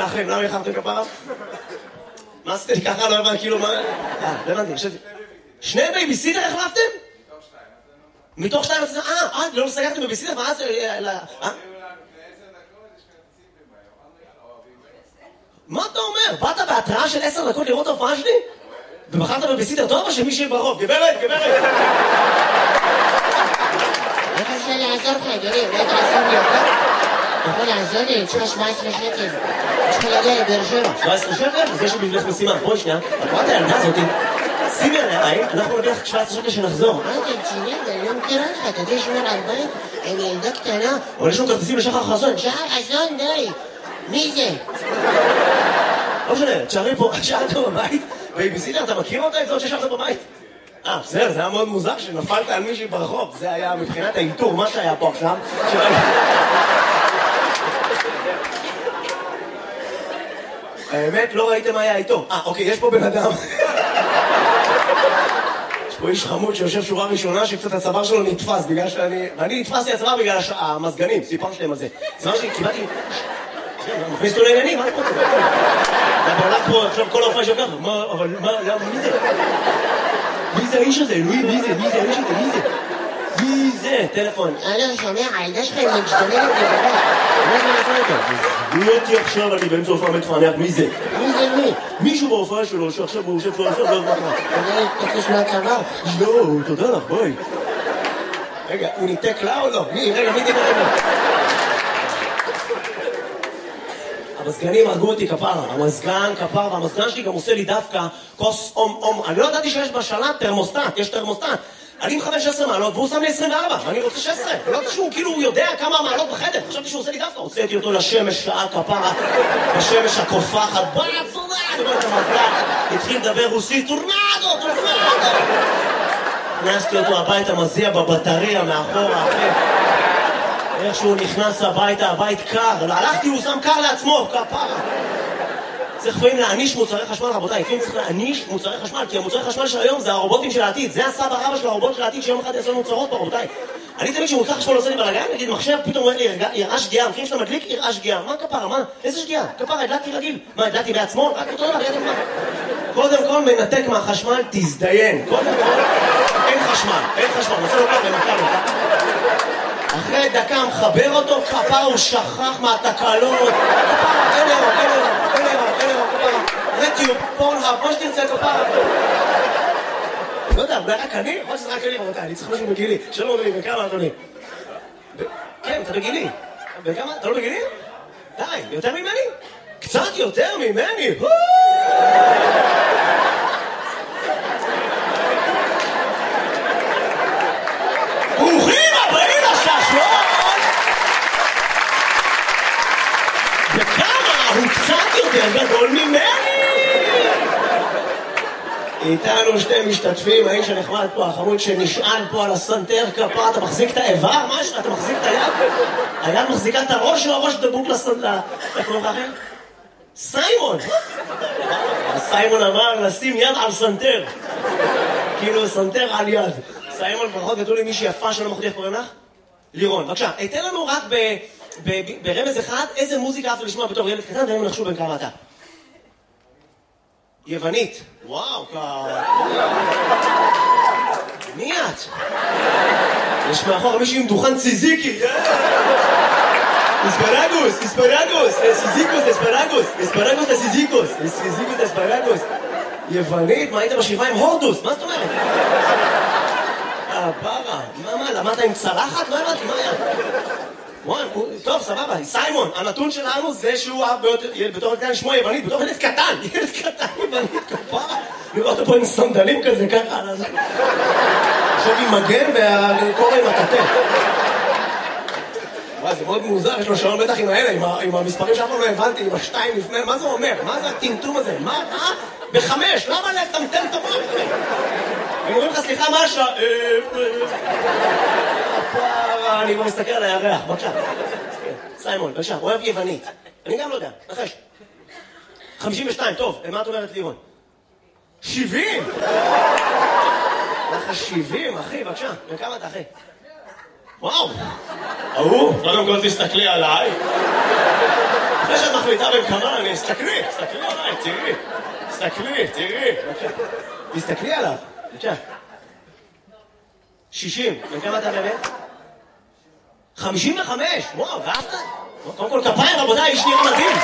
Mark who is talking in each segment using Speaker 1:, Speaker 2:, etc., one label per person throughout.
Speaker 1: לאחרים, למה איחרתם כפרה? מה עשיתם לי ככה? לא הבנתי, כאילו מה... לא הבנתי, חשבתי. שני בייביסיטר החלפתם? מתוך שתיים? לא סגרתם בייביסיטר? מה זה... מה אתה אומר? באת בהתראה של 10 דקות לראות ההופעה שלי? ובחרת בבייביסיטר טוב או שמישהי ברוב? גברת!
Speaker 2: איך אפשר לעזור לך, אדוני? אולי תעזור לי אותה? אתה יכול לעזור לי? אני צריכה 17 שקל. צריכה להגיע לבאר שבע.
Speaker 1: 17 שקל? אז יש לי בשבילך משימה. בואי שנייה, את רואה את הילדה הזאתי? שימי עליה עין, אנחנו נביא לך 17 שקל שנחזור.
Speaker 2: מה אתה רציני? אני לא מכירה לך, אתה יודע לשמור על בית? אני ילדה קטנה.
Speaker 1: אבל יש לנו כרטיסים לשחר חסון.
Speaker 2: שחר חסון, די. מי זה?
Speaker 1: לא משנה, תשארי פה, שאלת בבית, בייביסיטר, אתה מכיר אותה? את זאת ששארת בבית? בסדר, זה היה מאוד מוזר שנפלת על מישהי ברחוב. זה היה מבחינת האיתור, מה שהיה פה עכשיו. האמת, לא ראיתם מה היה איתו. אוקיי, יש פה בן אדם. יש פה איש חמוד שיושב שורה ראשונה שקצת הצוואר שלו נתפס בגלל ואני נתפסתי הצוואר בגלל המזגנים, סיפרתם על זה. זה מה שקיבלתי... מכניס אותו לעניינים, מה אני רוצה? בעולם פה, עכשיו כל ההופעה שלך, אבל מה, מי זה? מי זה האיש הזה? אלוהים, מי זה? מי זה האיש הזה? מי זה? מי זה? טלפון.
Speaker 2: לא, שומע, הילדה שלך היא משתוללת לבנה.
Speaker 1: מה זה נעשה איתה? מי אותי עכשיו, אני באמצע הופעה מתפענח, מי זה?
Speaker 2: מי זה מי?
Speaker 1: מישהו בהופעה שלו, שעכשיו הוא יושב פה, עכשיו לא יודע מה.
Speaker 2: אתה תקוש מהצבא?
Speaker 1: לא, תודה לך, ביי. רגע, הוא ניתק לה או לא? רגע, מי דיבר לה? המזגנים הרגו אותי כפרה, המזגן כפרה, והמזגן שלי גם עושה לי דווקא כוס אום. אני לא ידעתי שיש בשלט תרמוסטט, יש תרמוסטט. אני מכוון 16 מעלות והוא שם לי 24, ואני רוצה 16. לא יודעת שהוא כאילו הוא יודע כמה מעלות בחדר, חשבתי שהוא עושה לי דווקא, הוצאתי אותו לשמש שעה כפרה, בשמש הקופחת, התחיל לדבר רוסית, טורנדו. הכנסתי אותו הביתה, מזיע בבטריה מאחורה, אחי. איך שהוא נכנס הביתה, הבית קר, הלכתי, הוא שם קר לעצמו, כפרה. צריך לפעמים להעניש מוצרי חשמל, רבותיי, לפעמים צריך להעניש מוצרי חשמל, כי המוצרי חשמל של היום זה הרובוטים של העתיד, זה הסבא רבא של הרובוט של העתיד שיום אחד יעשו מוצרות פה, רבותיי. אני תמיד שמוצר חשמל עושה לי בלגן, נגיד מחשב פתאום אומר לי, יראה שגיאה, מכירים שאתה מדליק, יראה שגיאה, מה כפרה, מה? איזה שגיאה? כפרה, הדלקתי רגיל, מה, הדלקתי בעצמו? רק אותו דבר, ידע מה? קודם כל מנתק מהחשמל, תזדיין, קודם כל, אין חשמל, נעשה לו ככה, נתקע לו, אחרי דקה מחבר אותו, כפרה הוא שכח מהתקלות, כפרה, אין אירו, כפרה, רטיוב, פורנהאב, מה שתרצה כפרה. לא יודע, רק אני? יכול שזה רק אני, רבותיי, אני צריך משהו בגילי. שלום אדוני, בכמה אדוני? כן, אתה בגילי. בכמה? אתה לא בגילי? די, יותר ממני? קצת יותר ממני? ברוכים הבאים לשעשועון! וכמה הוא קצת יותר גדול ממני! איתנו שתי משתתפים, האיש הנחמד פה, החמוד שנשען פה על הסנטר כפה, אתה מחזיק את האיבר? משהו? אתה מחזיק את היד? היד מחזיקה את הראש או הראש דבוק לסנטר? איך קוראים לכם? סיימון! סיימון אמר לשים יד על סנטר. כאילו סנטר על יד. סיימון, ברכות גדול עם מישהי יפה שלא מחליט, קוראים לך? לירון, בבקשה, תן לנו רק ברמז אחד איזה מוזיקה אהבת לשמוע בתור ילד קטן, והם נחשו בין כמה אתה. יוונית. וואו, מי את? יש מאחור מישהו עם דוכן ציזיקי. אספרגוס, אספרגוס. יוונית, מה היית בשבעה עם הורדוס? מה זאת אומרת? פרה, מה, למדת עם צלחת? לא הבנתי, מה היה? טוב, סבבה, סיימון, הנתון שלנו זה שהוא בתור ילד קטן לשמוע יוונית, בתור ילד קטן יוונית, כפרה, לראות אותו עם סנדלים כזה ככה, עכשיו עם מגן והקורא עם הטטה. וואי, זה מאוד מוזר, יש לו שעון בטח עם האלה, עם המספרים שאף פעם לא הבנתי, עם השתיים לפני, מה זה אומר? מה זה הטמטום הזה? מה? בחמש, למה לטמטם את המוח? הם אומרים לך, סליחה, מה השעה? אני כבר מסתכל על הירח, בבקשה. סיימון, בבקשה, אוהב יוונית. אני גם לא יודע, נחש. 52, טוב, מה את אומרת לירון? 70! לך 70, אחי, בבקשה. וכמה אתה, אחי? וואו! קודם כל תסתכלי עליי. אחרי שאת ביתה בן-קמאן, תסתכלי עליי, תראי. תסתכלי עליו, בבקשה. 60, וכמה אתה באמת? 55, וואו, ואהבת? קודם כל כפיים רבותיי, איש נראה מדהים.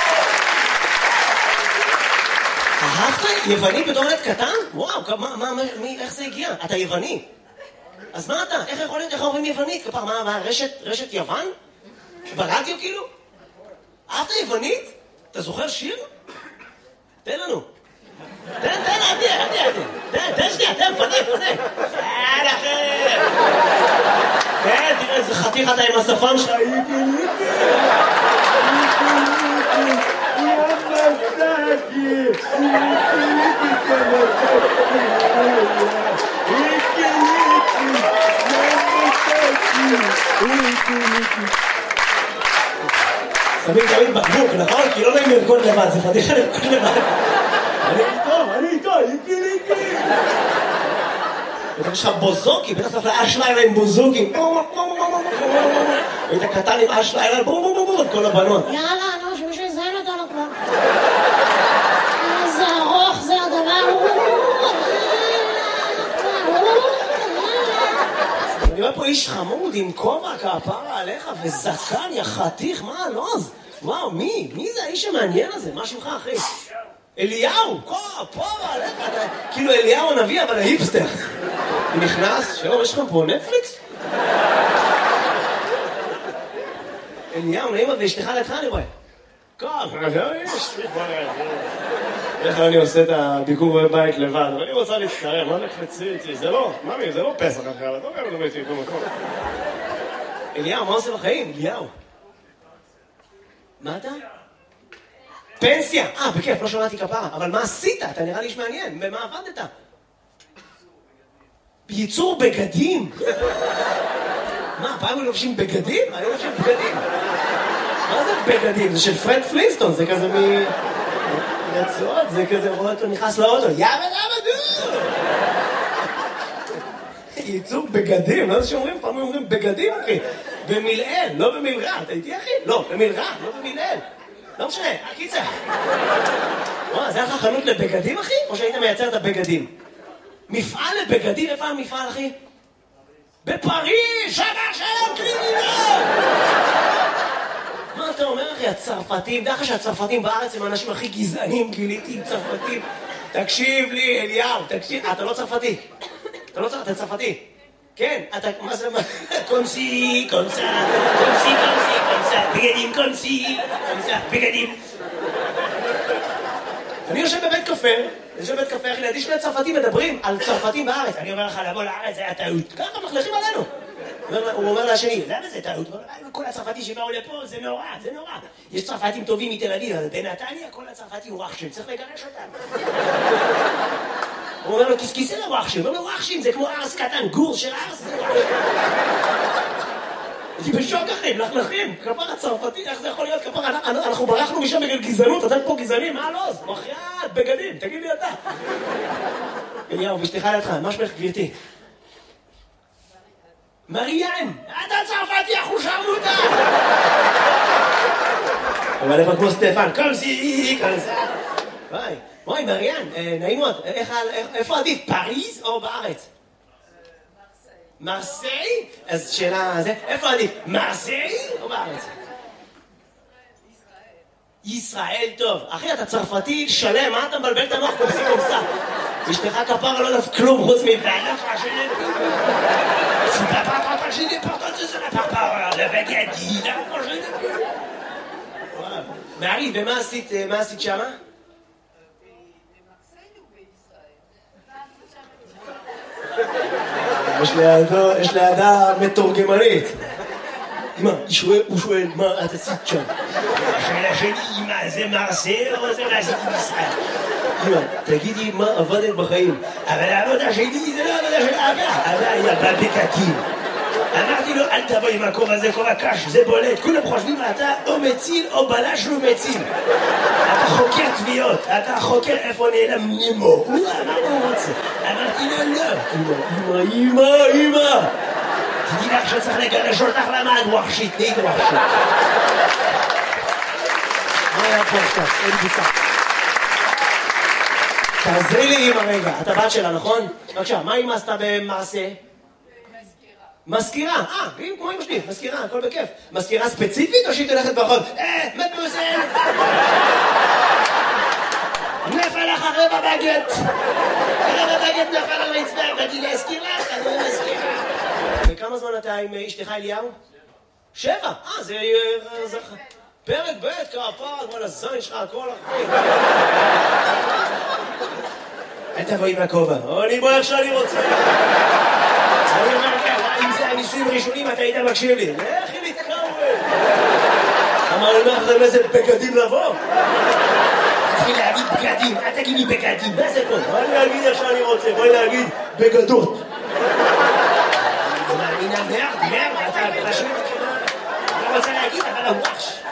Speaker 1: אהבת? יווני בתור ילד קטן? וואו, איך זה הגיע? אתה יווני. אז מה אתה? איך יכול להיות? איך אומרים יוונית? כפר, מה, רשת יוון? ברדיו כאילו? אהבת יוונית? אתה זוכר שיר? תן לנו. תן, תן שנייה, תן, פנה. לכם. כן, תראה איזה חתיך אתה עם השפם שלך. שמים תמיד בקבוק, נכון? כי לא נעים לרקוד לבד, זה פתיחה לרקוד לבד. אני איתו, איקי. יש לך בוזוקי, בטח צריך לאש לילה עם בוזוקים. היית קטן עם אש לילה, את כל הבנות.
Speaker 2: יאללה, נו, שמישהו יזיין אותנו כבר. איזה ארוך זה הדבר.
Speaker 1: אני רואה פה איש חמוד עם כובע כפרה עליך וזקן יחתיך, מה הלוז? וואו, מי זה האיש המעניין הזה? מה שמך אחי? אליהו, כפרה עליך, כאילו אליהו הנביא אבל ההיפסטר. הוא נכנס, שלום, יש לך פה נטפליקס? אליהו, נעים ואשתך לידך אני רואה. איך אני עושה את הביקור בבית לבד, אבל אני רוצה להצטרם, מה נקפצי איתי? זה לא, ממי, זה לא פסח אחר, אתה אומר לדבר איתי במקום. אליהו, מה עושה בחיים? אליהו. מה אתה? פנסיה! בכיף, לא שמעתי כפרה, אבל מה עשית? אתה נראה לי שמעניין, במה עבדת? בייצור בגדים? מה, פעם הם לובשים בגדים? אני לובשים בגדים. מה זה בגדים? זה של פרד פלינסטון, זה כזה רצועות, זה כזה רואה אותו נכנס לאוטו, יאבא דו! ייצור בגדים, לא זה שאומרים, פעם אומרים בגדים אחי, במילאל, לא במילרע, אתה איתי אחי? לא, במילרע, לא במילאל. לא משנה, הקיצה. וואו, זה היה לך חנות לבגדים אחי? או שהיית מייצר את הבגדים? מפעל לבגדים, איפה המפעל אחי? בפריז, שלום קרימינל! מה אתה אומר אחי, הצרפתים, דרך שהצרפתים בארץ הם האנשים הכי גזענים, גיליתי עם צרפתים. תקשיב לי, אליהו, תקשיב, אתה לא צרפתי. אתה צרפתי. כן, אתה, מה זה, קונסי, בגדים, קונסי, בגדים. אני יושב בבית קפה, אחי, לידי שני צרפתים מדברים על צרפתים בארץ. אני אומר לך, לבוא לארץ זה היה טעות. ככה מחלכים עלינו. הוא אומר לשני, למה זה טעות? כל הצרפתי שבאו לפה, זה נורא. יש צרפתים טובים מתל אביב, אבל בנתניה כל הצרפתי הוא רחשים, צריך לגרש אותם. הוא אומר לו, כיסא לרחשים, הוא אומר לו, רחשים זה כמו ארס קטן, גור של ארס זה רחשים. אני בשוק אחי, מלכלכים, כפר הצרפתי, איך זה יכול להיות כפר? אנחנו ברחנו משם בגלל גזענות, אתם פה גזענים, מה הלוז? מחיית, בגדים, תגיד לי אתה. אליהו, בשתיך לידך, מה שמך גבירתי? מריאן, אתה צרפתי, אנחנו שרמוטה! אבל איפה כמו סטפן, קומסי, וואי, מריאן, נעים מאוד, איפה עדיף, פריז או בארץ? מרסיי? אז שאלה, איפה עדיף, מרסיי או בארץ? ישראל טוב. אחי, אתה צרפתי שלם, מה אתה מבלבל את המוח קומסי קומסה? אשתך כפרה לא יודעת כלום חוץ מבעלה פרשנית. מארי, ומה עשית שמה? יש לידה מתורגמנית. אמא, הוא שואל, מה את עשית שם? השאלה שלי, אמא, זה מרסיי או זה מה עשיתי בישראל? אמא, תגידי מה עבדת בחיים. אבל העבודה שלי זה לא עבודה של אבא היה בבקקים. אמרתי לו, אל תבוא עם הכובע הזה, כובע קש, זה בולט. כולם חושבים, אתה או מציל או בלש לא מציל. אתה חוקר תביעות, אתה חוקר איפה נעלם נימו. מה הוא רוצה? אמרתי לו, לא. אמא. תדעי לך שצריך לגרש אותך למה את ווחשית, נהיית ווחשית. פה עכשיו, אין בוסה. תעזרי לי עם הרגע, את הבת שלה, נכון? בבקשה, מה אמא עשתה במעשה? מזכירה, כמו אמא שלי, מזכירה, הכל בכיף. מזכירה ספציפית או שהיא תלכת ברחוב? מדמוזל! נפל לך רבע בגט! רבע בגט נפל על רצפה, באתי להזכיר לך, אני מזכירה. וכמה זמן אתה עם אשתך אליהו? 7! זה... פרק ב' כפר, וואלה זין שלך, הכל אחרי. אל תבואי מהכובע, אני בוא איך שאני רוצה. אני אומר לך, אם זה הניסויים הראשונים, אתה היית מקשיב לי. לכי להתקרב. אמר לי, מה אחרי איזה בגדים לבוא? תתחיל להגיד בגדים, אל תגיד לי בגדים, מה זה פה? בואי להגיד איך שאני רוצה, בואי להגיד בגדות. אני מאמינה מרד, אתה פשוט, אני רוצה להגיד, אבל הוואש.